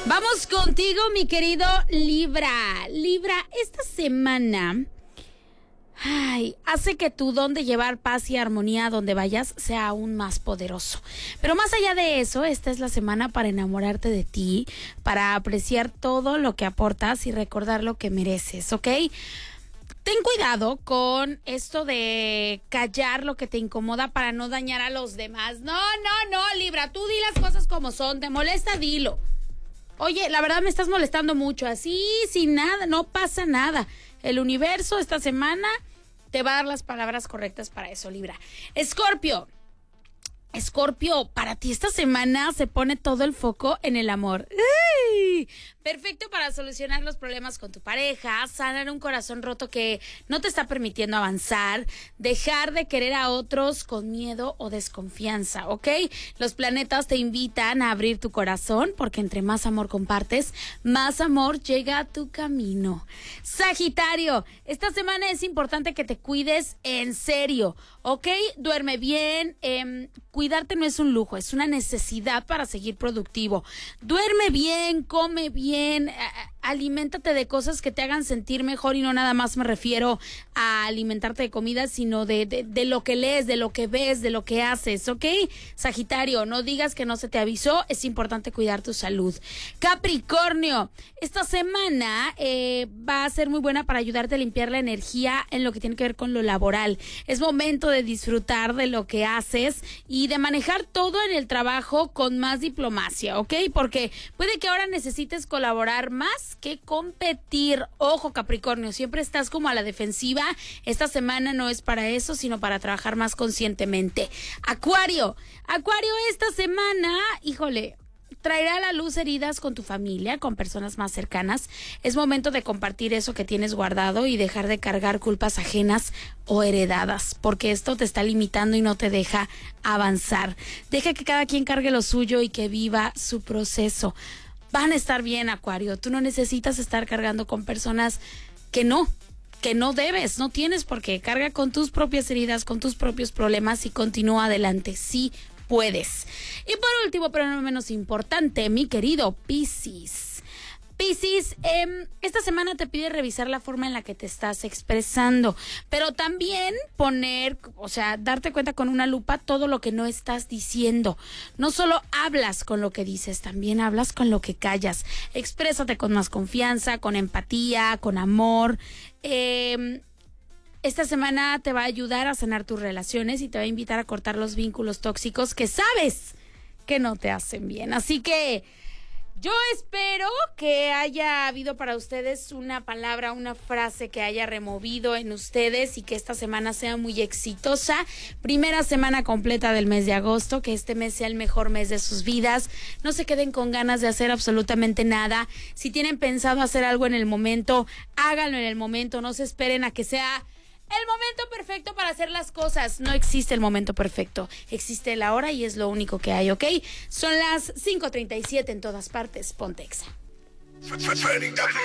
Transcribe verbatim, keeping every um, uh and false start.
Vamos contigo, mi querido Libra. Libra, esta semana, ay, hace que tu don de llevar paz y armonía a donde vayas sea aún más poderoso. Pero más allá de eso, esta es la semana para enamorarte de ti, para apreciar todo lo que aportas y recordar lo que mereces, ¿ok? Ten cuidado con esto de callar lo que te incomoda para no dañar a los demás. No, no, no, Libra, tú di las cosas como son. ¿Te molesta? Dilo. Oye, la verdad me estás molestando mucho. Así, sin nada, no pasa nada. El universo esta semana te va a dar las palabras correctas para eso, Libra. Escorpio. Escorpio, para ti esta semana se pone todo el foco en el amor. ¡Ay! Perfecto para solucionar los problemas con tu pareja, sanar un corazón roto que no te está permitiendo avanzar, dejar de querer a otros con miedo o desconfianza, ¿ok? Los planetas te invitan a abrir tu corazón porque entre más amor compartes, más amor llega a tu camino. Sagitario, esta semana es importante que te cuides en serio, ¿ok? Duerme bien, eh, cuidarte no es un lujo, es una necesidad para seguir productivo. Duerme bien, come bien, aliméntate de cosas que te hagan sentir mejor y no nada más me refiero a alimentarte de comida, sino de, de, de lo que lees, de lo que ves, de lo que haces, ¿ok? Sagitario, no digas que no se te avisó, es importante cuidar tu salud. Capricornio, esta semana eh, va a ser muy buena para ayudarte a limpiar la energía en lo que tiene que ver con lo laboral. Es momento de disfrutar de lo que haces y de manejar todo en el trabajo con más diplomacia, ¿ok? Porque puede que ahora necesites colaborar más que competir. Ojo, Capricornio, siempre estás como a la defensiva. Esta semana no es para eso, sino para trabajar más conscientemente. Acuario, Acuario, esta semana, híjole, traerá a la luz heridas con tu familia, con personas más cercanas. Es momento de compartir eso que tienes guardado y dejar de cargar culpas ajenas o heredadas, porque esto te está limitando y no te deja avanzar. Deja que cada quien cargue lo suyo y que viva su proceso. Van a estar bien, Acuario. Tú no necesitas estar cargando con personas que no, que no debes, no tienes por qué. Carga con tus propias heridas, con tus propios problemas y continúa adelante. Sí puedes. Y por último, pero no menos importante, mi querido Piscis. Piscis, eh, esta semana te pide revisar la forma en la que te estás expresando, pero también poner, o sea, darte cuenta con una lupa todo lo que no estás diciendo. No solo hablas con lo que dices, también hablas con lo que callas. Exprésate con más confianza, con empatía, con amor. Eh, esta semana te va a ayudar a sanar tus relaciones y te va a invitar a cortar los vínculos tóxicos que sabes que no te hacen bien. Así que yo espero que haya habido para ustedes una palabra, una frase que haya removido en ustedes y que esta semana sea muy exitosa. Primera semana completa del mes de agosto, que este mes sea el mejor mes de sus vidas. No se queden con ganas de hacer absolutamente nada. Si tienen pensado hacer algo en el momento, háganlo en el momento. No se esperen a que sea el momento perfecto para hacer las cosas. No existe el momento perfecto. Existe la hora y es lo único que hay, ¿ok? Son las cinco treinta y siete en todas partes. Ponte Exa.